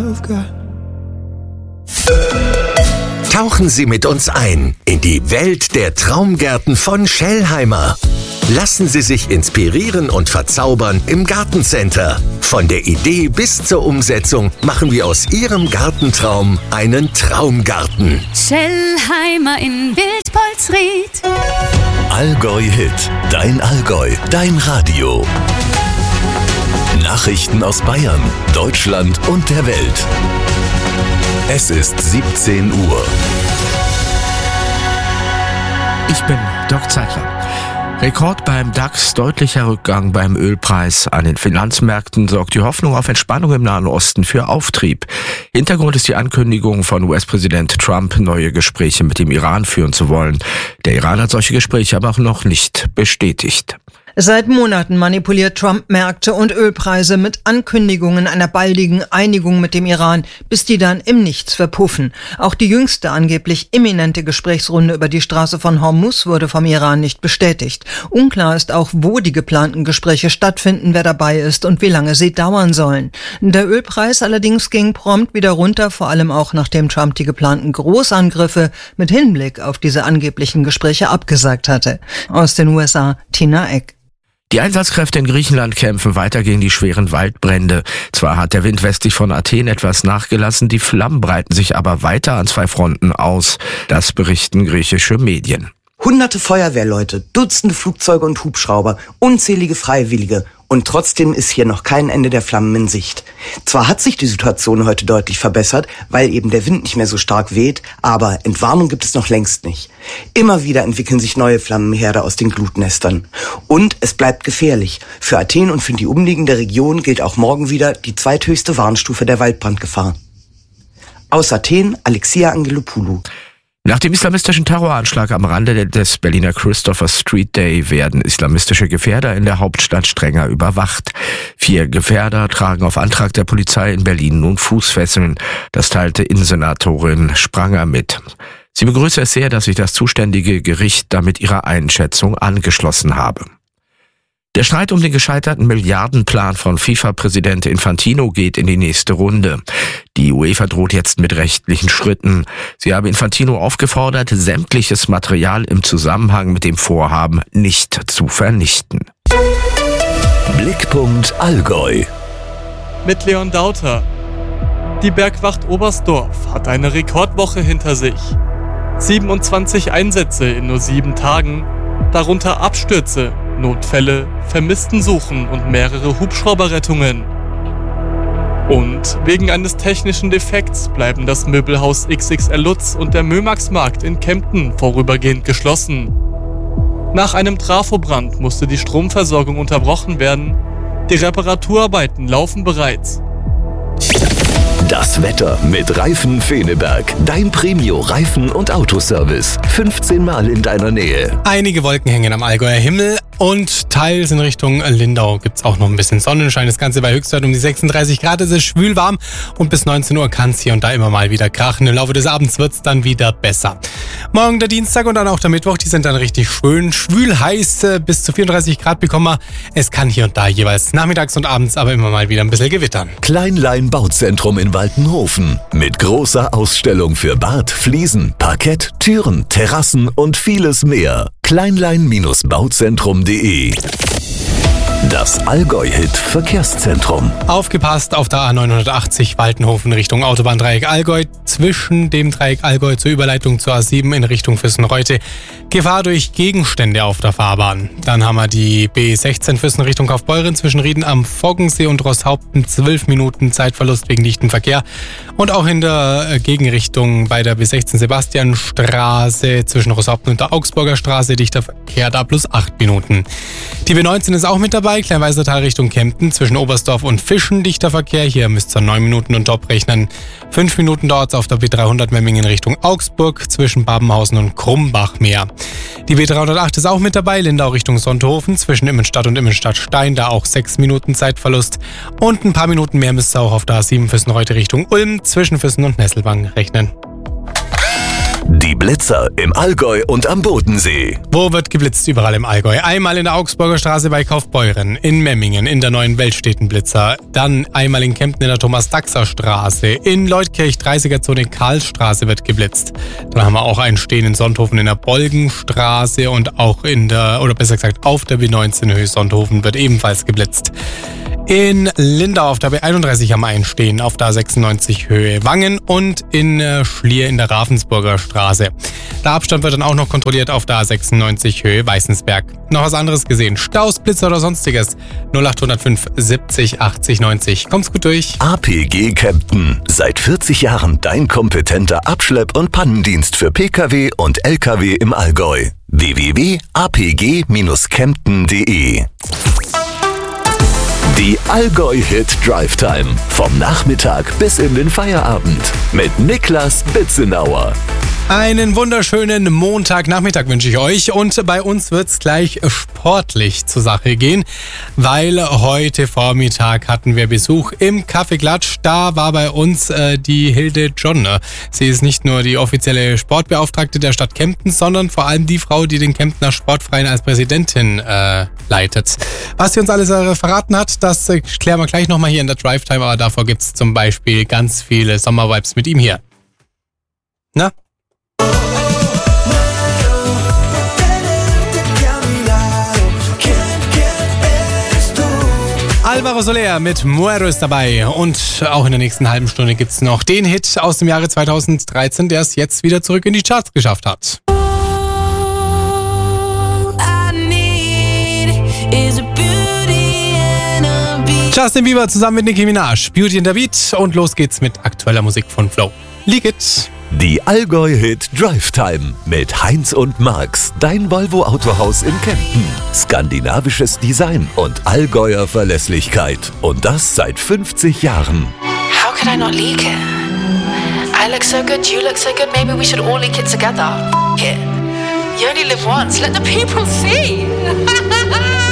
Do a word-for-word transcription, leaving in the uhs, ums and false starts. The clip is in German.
you've got. Tauchen Sie mit uns ein in die Welt der Traumgärten von Schellheimer. Lassen Sie sich inspirieren und verzaubern im Gartencenter. Von der Idee bis zur Umsetzung machen wir aus Ihrem Gartentraum einen Traumgarten. Schellheimer in Wildpolsried. Allgäu Hit, dein Allgäu, dein Radio. Nachrichten aus Bayern, Deutschland und der Welt. Es ist siebzehn Uhr. Ich bin Dirk Zeitler. Rekord beim DAX, deutlicher Rückgang beim Ölpreis. An den Finanzmärkten sorgt die Hoffnung auf Entspannung im Nahen Osten für Auftrieb. Hintergrund ist die Ankündigung von U S-Präsident Trump, neue Gespräche mit dem Iran führen zu wollen. Der Iran hat solche Gespräche aber auch noch nicht bestätigt. Seit Monaten manipuliert Trump Märkte und Ölpreise mit Ankündigungen einer baldigen Einigung mit dem Iran, bis die dann im Nichts verpuffen. Auch die jüngste angeblich imminente Gesprächsrunde über die Straße von Hormuz wurde vom Iran nicht bestätigt. Unklar ist auch, wo die geplanten Gespräche stattfinden, wer dabei ist und wie lange sie dauern sollen. Der Ölpreis allerdings ging prompt wieder runter, vor allem auch nachdem Trump die geplanten Großangriffe mit Hinblick auf diese angeblichen Gespräche abgesagt hatte. Aus den U S A, Tina Eck. Die Einsatzkräfte in Griechenland kämpfen weiter gegen die schweren Waldbrände. Zwar hat der Wind westlich von Athen etwas nachgelassen, die Flammen breiten sich aber weiter an zwei Fronten aus. Das berichten griechische Medien. Hunderte Feuerwehrleute, Dutzende Flugzeuge und Hubschrauber, unzählige Freiwillige. Und trotzdem ist hier noch kein Ende der Flammen in Sicht. Zwar hat sich die Situation heute deutlich verbessert, weil eben der Wind nicht mehr so stark weht, aber Entwarnung gibt es noch längst nicht. Immer wieder entwickeln sich neue Flammenherde aus den Glutnestern. Und es bleibt gefährlich. Für Athen und für die umliegende Region gilt auch morgen wieder die zweithöchste Warnstufe der Waldbrandgefahr. Aus Athen, Alexia Angelopoulou. Nach dem islamistischen Terroranschlag am Rande des Berliner Christopher Street Day werden islamistische Gefährder in der Hauptstadt strenger überwacht. Vier Gefährder tragen auf Antrag der Polizei in Berlin nun Fußfesseln. Das teilte Innensenatorin Spranger mit. Sie begrüße es sehr, dass sich das zuständige Gericht damit ihrer Einschätzung angeschlossen habe. Der Streit um den gescheiterten Milliardenplan von FIFA-Präsident Infantino geht in die nächste Runde. Die UEFA droht jetzt mit rechtlichen Schritten. Sie habe Infantino aufgefordert, sämtliches Material im Zusammenhang mit dem Vorhaben nicht zu vernichten. Blickpunkt Allgäu. Mit Leon Dauter. Die Bergwacht Oberstdorf hat eine Rekordwoche hinter sich. siebenundzwanzig Einsätze in nur sieben Tagen, darunter Abstürze, Notfälle, Vermisstensuchen und mehrere Hubschrauberrettungen. Und wegen eines technischen Defekts bleiben das Möbelhaus X X L Lutz und der Mömax-Markt in Kempten vorübergehend geschlossen. Nach einem Trafobrand musste die Stromversorgung unterbrochen werden. Die Reparaturarbeiten laufen bereits. Das Wetter mit Reifen Feneberg. Dein Premio-Reifen- und Autoservice. fünfzehn Mal in deiner Nähe. Einige Wolken hängen am Allgäuer Himmel und teils in Richtung Lindau gibt es auch noch ein bisschen Sonnenschein. Das Ganze bei Höchstwert um die sechsunddreißig Grad. Es ist schwül warm und bis neunzehn Uhr kann es hier und da immer mal wieder krachen. Im Laufe des Abends wird es dann wieder besser. Morgen der Dienstag und dann auch der Mittwoch, die sind dann richtig schön. Schwül heiß, bis zu vierunddreißig Grad bekommen wir. Es kann hier und da jeweils nachmittags und abends aber immer mal wieder ein bisschen gewittern. Kleinlein Bauzentrum in Waltenhofen. Mit großer Ausstellung für Bad, Fliesen, Parkett, Türen, Terrassen und vieles mehr. kleinlein Bauzentrum punkt de. Das Allgäu-Hit Verkehrszentrum. Aufgepasst auf der A neunhundertachtzig Waltenhofen Richtung Autobahndreieck Allgäu. Zwischen dem Dreieck Allgäu zur Überleitung zur A sieben in Richtung Füssen-Reute. Gefahr durch Gegenstände auf der Fahrbahn. Dann haben wir die B sechzehn Füssen Richtung Kaufbeuren zwischen Rieden am Foggensee und Rosshaupten. zwölf Minuten Zeitverlust wegen dichtem Verkehr. Und auch in der Gegenrichtung bei der B sechzehn Sebastianstraße zwischen Rosshaupten und der Augsburger Straße dichter Verkehr da plus acht Minuten. Die B neunzehn ist auch mit dabei. Kleinweisertal Richtung Kempten zwischen Oberstdorf und Fischen dichter Verkehr. Hier müsst ihr neun Minuten und Job rechnen. fünf Minuten dauert es auf der B dreihundert Memmingen Richtung Augsburg zwischen Babenhausen und Krumbachmeer. Die B dreihundertacht ist auch mit dabei. Lindau Richtung Sonthofen zwischen Immenstadt und Immenstadt-Stein. Da auch sechs Minuten Zeitverlust. Und ein paar Minuten mehr müsst ihr auch auf der A sieben Füssen-Reute Richtung Ulm zwischen Füssen und Nesselwang rechnen. Die Blitzer im Allgäu und am Bodensee. Wo wird geblitzt? Überall im Allgäu. Einmal in der Augsburger Straße bei Kaufbeuren, in Memmingen, in der neuen Welt steht ein Blitzer. Dann einmal in Kempten in der Thomas-Daxer-Straße. In Leutkirch, dreißiger-Zone Karlstraße wird geblitzt. Dann haben wir auch einen stehen in Sonthofen in der Bolgenstraße und auch in der, oder besser gesagt auf der B neunzehn Höhe Sonthofen wird ebenfalls geblitzt. In Lindau auf der B einunddreißig haben wir einen stehen, auf der A sechsundneunzig Höhe Wangen und in äh, Schlier in der Ravensburger Straße. Der Abstand wird dann auch noch kontrolliert auf der A sechsundneunzig Höhe Weißensberg. Noch was anderes gesehen? Staus, Blitzer oder sonstiges? null acht null fünf siebzig achtzig neunzig. Kommt's gut durch. A P G Kempten. Seit vierzig Jahren dein kompetenter Abschlepp- und Pannendienst für Pkw und Lkw im Allgäu. w w w punkt a p g dash kempten punkt d e Die Allgäu-Hit Drive Time. Vom Nachmittag bis in den Feierabend. Mit Niklas Bitzenauer. Einen wunderschönen Montagnachmittag wünsche ich euch und bei uns wird's gleich sportlich zur Sache gehen, weil heute Vormittag hatten wir Besuch im Kaffeeklatsch. Da war bei uns äh, die Hilde Jonner. Sie ist nicht nur die offizielle Sportbeauftragte der Stadt Kempten, sondern vor allem die Frau, die den Kemptener Sportverein als Präsidentin äh, leitet. Was sie uns alles äh, verraten hat, das äh, klären wir gleich nochmal hier in der Drive Time, aber davor gibt's zum Beispiel ganz viele Sommervibes mit ihm hier. Na? Alvaro Soler mit Muero ist dabei und auch in der nächsten halben Stunde gibt es noch den Hit aus dem Jahre zweitausenddreizehn, der es jetzt wieder zurück in die Charts geschafft hat. Justin Bieber zusammen mit Nicki Minaj, Beauty and the Beat und los geht's mit aktueller Musik von Flow. Leak it! Die Allgäu-Hit Drive Time mit Heinz und Max, dein Volvo-Autohaus in Kempten. Skandinavisches Design und Allgäuer Verlässlichkeit. Und das seit fünfzig Jahren. How could I not leak it? I look so good, you look so good, maybe we should all leak it together. F*** it. You only live once, let the people see.